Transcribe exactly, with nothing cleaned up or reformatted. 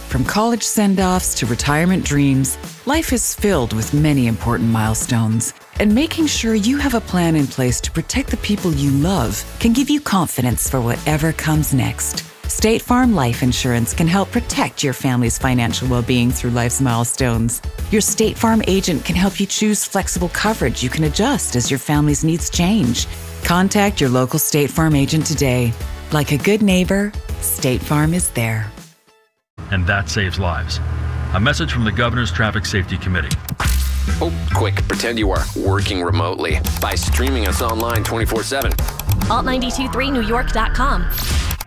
From college send-offs to retirement dreams, life is filled with many important milestones. And making sure you have a plan in place to protect the people you love can give you confidence for whatever comes next. State Farm Life Insurance can help protect your family's financial well-being through life's milestones. Your State Farm agent can help you choose flexible coverage you can adjust as your family's needs change. Contact your local State Farm agent today. Like a good neighbor, State Farm is there. And that saves lives. A message from the Governor's Traffic Safety Committee. Oh, quick, pretend you are working remotely by streaming us online twenty-four seven. alt nine two three new york dot com.